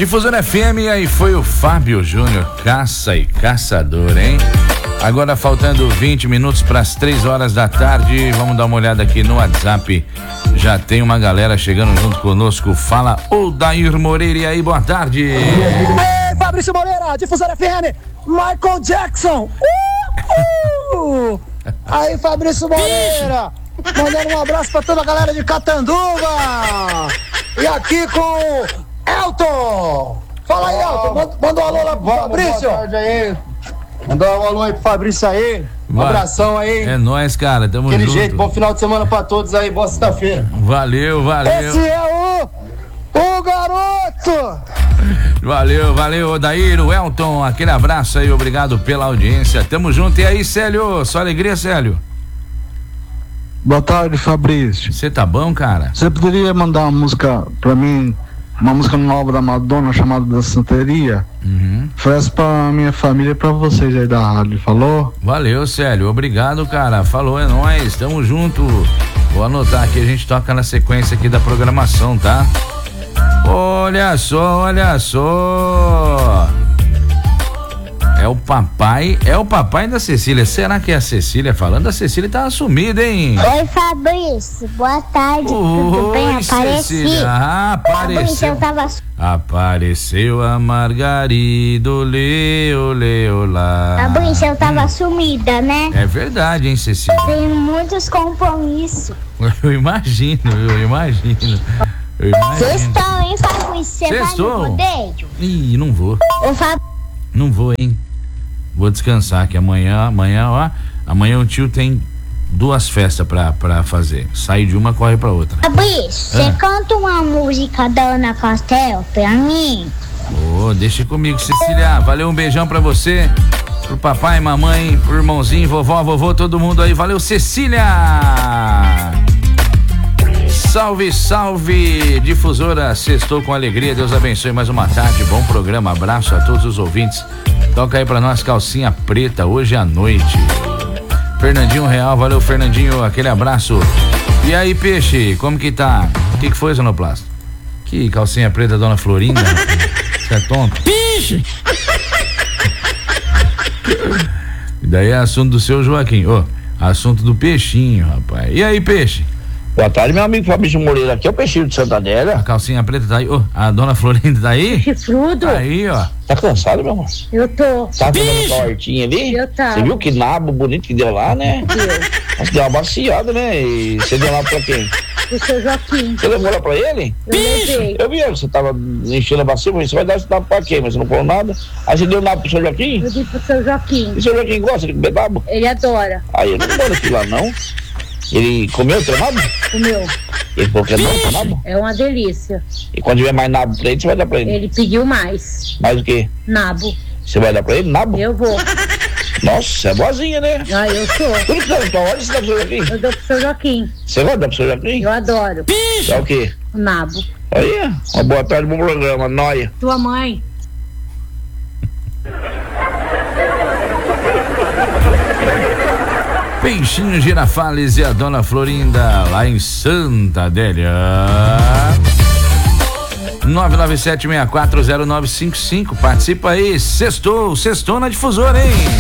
Difusora FM, aí foi o Fábio Júnior, caça e caçador, hein? Agora faltando 20 minutos para as 3 horas da tarde, vamos dar uma olhada aqui no WhatsApp. Já tem uma galera chegando junto conosco. Fala, Odair Moreira, e aí, boa tarde. Ei, Fabrício Moreira, Difusora FM, Michael Jackson. Aí, Fabrício Moreira, mandando um abraço pra toda a galera de Catanduva. E aqui com o Elton. Fala aí, Elton, manda um alô lá pro Fabrício. Boa tarde aí. Mandar um alô aí pro Fabrício aí. Um abração aí. É nóis, cara, tamo junto. Aquele jeito, bom final de semana pra todos aí, boa sexta-feira. Valeu. Esse é o garoto. Valeu, Odair, o Elton, aquele abraço aí, obrigado pela audiência, tamo junto. E aí, Célio, só alegria, Célio? Boa tarde, Fabrício. Você tá bom, cara? Você poderia mandar uma música pra mim, uma música nova da Madonna chamada Da Santeria? Oferece pra minha família e pra vocês aí da rádio, falou? Valeu, Célio, obrigado, cara, falou, é nóis, tamo junto. Vou anotar aqui, a gente toca na sequência aqui da programação, tá? Olha só. É o papai da Cecília. Será que é a Cecília falando? A Cecília tá assumida, hein? Oi, Fabrício. Boa tarde. Tudo bem? Apareci. Apareceu. Apareceu a Margarida, olá. Fabrício, eu tava sumida, né? É verdade, hein, Cecília? Tem muitos compromissos. Eu imagino. Sextou, hein, Fabrício? Você vai no rodeio? Ih, não vou. Não vou, hein? Vou descansar, que amanhã, o tio tem 2 festas pra fazer. Sai de uma, corre pra outra. Fabrício, você canta uma música da Ana Castelo pra mim? Deixa comigo, Cecília. Valeu, um beijão pra você, pro papai, mamãe, pro irmãozinho, vovô, todo mundo aí. Valeu, Cecília! Salve, Difusora, sextou com alegria, Deus abençoe mais uma tarde, bom programa, abraço a todos os ouvintes. Toca aí pra nós, Calcinha Preta, hoje à noite. Fernandinho Real, valeu, Fernandinho, aquele abraço. E aí, Peixe, como que tá? O que foi, Sonoplasta? Que Calcinha Preta, Dona Florinda? Você é tonto? Peixe! Daí é assunto do seu Joaquim, assunto do Peixinho, rapaz. E aí, Peixe? Boa tarde, meu amigo Fabrício Moreira, aqui é o Peixinho de Santa Adélia. A Calcinha Preta tá aí, a Dona Florinda tá aí? Chifrudo. Aí, ó. Tá cansado, meu amor? Eu tô. Tá fazendo uma hortinha ali? Eu tá. Você viu que nabo bonito que deu lá, né? Mas deu uma baciada, né? E você deu lá pra quem? Pro seu Joaquim. Você levou lá pra ele? Eu levei. Eu vi, você tava enchendo a bacia, mas você vai dar esse nabo pra quem? Mas você não falou nada. Aí você deu nabo pro seu Joaquim? Eu dei pro seu Joaquim. E o seu Joaquim gosta de comer nabo? Ele adora. Aí eu não gosto daquilo lá, não. Ele comeu o teu nabo? Comeu. Ele falou que é bom o nabo? É uma delícia. E quando tiver mais nabo pra ele, você vai dar pra ele? Ele pediu mais. Mais o quê? Nabo. Você vai dar pra ele nabo? Eu vou. Nossa, é boazinha, né? Ah, eu sou. Tudo que você dá, olha, você dá pro seu Joaquim? Eu dou pro seu Joaquim. Você vai dar pro seu Joaquim? Eu adoro. É o quê? O nabo. Aí, uma boa tarde, bom programa, nóia. Tua mãe. Peixinho Girafales e a Dona Florinda, lá em Santa Adélia. 997-640955. Participa aí, sextou na Difusora, hein?